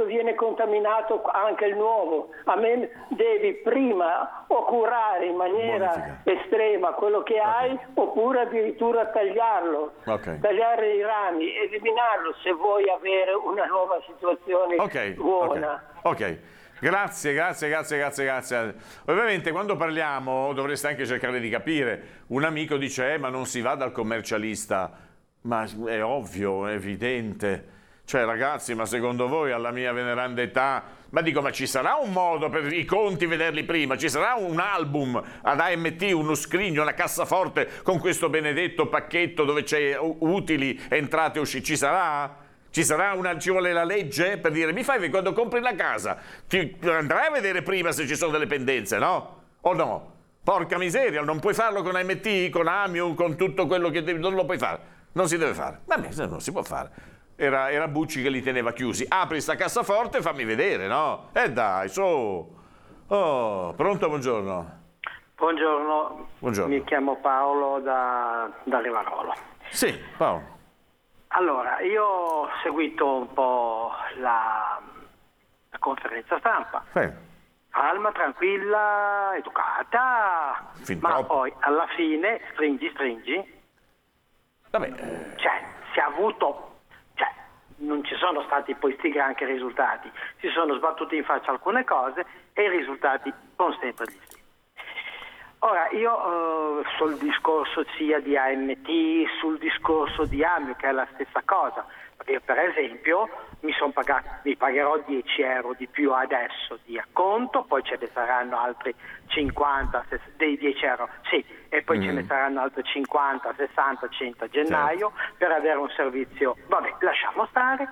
tanto viene contaminato anche il nuovo. A me devi prima o curare in maniera estrema quello che hai, oppure addirittura tagliarlo, tagliare i rami, eliminarlo se vuoi avere una nuova situazione buona. Grazie. Ovviamente quando parliamo dovreste anche cercare di capire. Un amico dice ma non si va dal commercialista, ma è ovvio, è evidente. Cioè ragazzi, ma secondo voi alla mia veneranda età, ma ci sarà un modo per i conti vederli prima? Ci sarà un album ad AMT, uno scrigno, una cassaforte con questo benedetto pacchetto dove c'è utili, entrate e uscite? Ci sarà? Ci vuole la legge per dire mi fai quando compri la casa ti andrai a vedere prima se ci sono delle pendenze, no? O no? Porca miseria, non puoi farlo con AMT, con Amiu, con tutto quello che non lo puoi fare, non si deve fare. Vabbè, non si può fare. Era Bucci che li teneva chiusi. Apri sta cassaforte e fammi vedere, no? Dai, su. Oh, pronto, buongiorno. Buongiorno. Mi chiamo Paolo da Rivarolo. Sì, Paolo. Allora, io ho seguito un po' la conferenza stampa. Calma, tranquilla, educata, ma poi alla fine stringi. Vabbè. Si è avuto, non ci sono stati poi sti grandi risultati, si sono sbattuti in faccia alcune cose e i risultati sono sempre gli stessi. Ora, io sul discorso sia di AMT, sul discorso di Amiu, che è la stessa cosa, perché per esempio mi pagherò 10 euro di più adesso di acconto, poi ce ne saranno altri 50, dei 10 euro, sì, e poi ce ne saranno altri 50, 60, 100 a gennaio per avere un servizio, vabbè, lasciamo stare.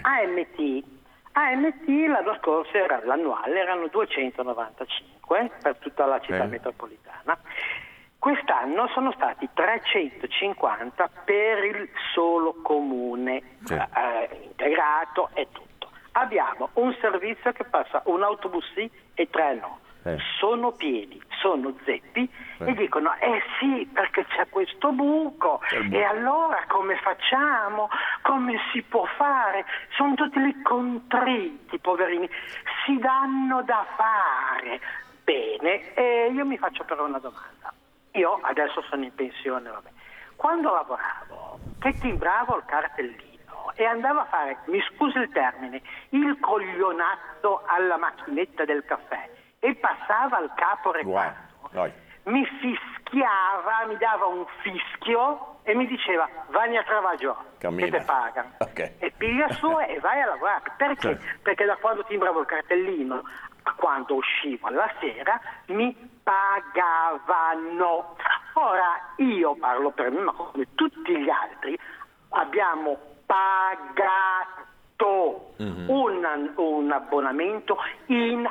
AMT l'anno scorso l'annuale erano 295 per tutta la città metropolitana. Quest'anno sono stati 350 per il solo comune, integrato e tutto. Abbiamo un servizio che passa un autobus sì e 3 no. Sono pieni, sono zeppi e dicono sì, perché c'è questo buco e allora come facciamo? Come si può fare? Sono tutti lì contriti, poverini, si danno da fare. Bene, e io mi faccio però una domanda. Io adesso sono in pensione, quando lavoravo, che timbravo il cartellino e andavo a fare, mi scusi il termine, il coglionazzo alla macchinetta del caffè e passava al capo reparto, mi fischiava, mi dava un fischio e mi diceva vai a travaggio che te pagano e piglia su e vai a lavorare. Perché? Perché da quando timbravo il cartellino a quando uscivo alla sera mi pagavano. Ora io parlo per me, ma come tutti gli altri abbiamo pagato un abbonamento in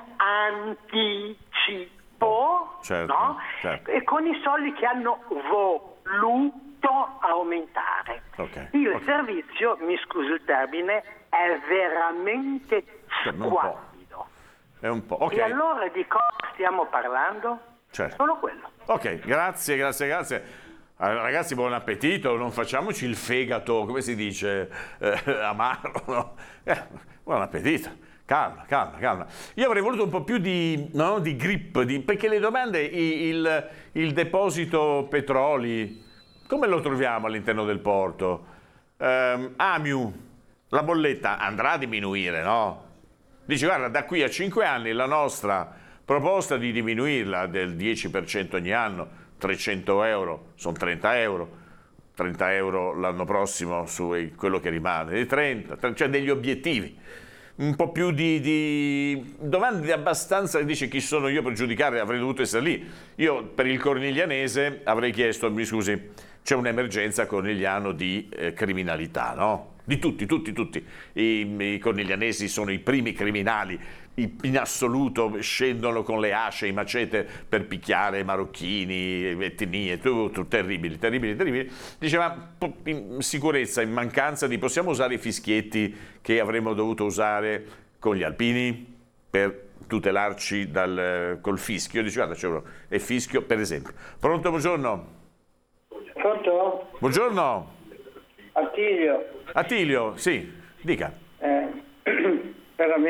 anticipo, no? E con i soldi che hanno voluto aumentare. Il servizio, mi scusi il termine, è veramente squallido. È un po'. E allora di cosa stiamo parlando? Solo quello. Grazie. Ragazzi, buon appetito, non facciamoci il fegato, come si dice, amaro, no? Buon appetito, calma. Io avrei voluto un po' più di grip, perché le domande, il deposito petroli, come lo troviamo all'interno del porto? Amiu, la bolletta andrà a diminuire, no? Dice, guarda, da qui a 5 anni la nostra proposta di diminuirla del 10% ogni anno, 300 euro, sono 30 euro l'anno prossimo su quello che rimane, di 30, cioè degli obiettivi. Un po' più di domande abbastanza, dice chi sono io per giudicare, avrei dovuto essere lì. Io per il Corniglianese avrei chiesto, mi scusi, c'è un'emergenza a Cornigliano di criminalità, no? Di tutti. I corniglianesi sono i primi criminali, in assoluto scendono con le asce, i macete per picchiare marocchini, etnie, tutto terribili. Diceva, in sicurezza, in mancanza di, possiamo usare i fischietti che avremmo dovuto usare con gli alpini per tutelarci col fischio? Dice, guarda, c'è uno, è fischio, per esempio. Pronto, buongiorno. Pronto? Buongiorno. Attilio, sì, dica. veramente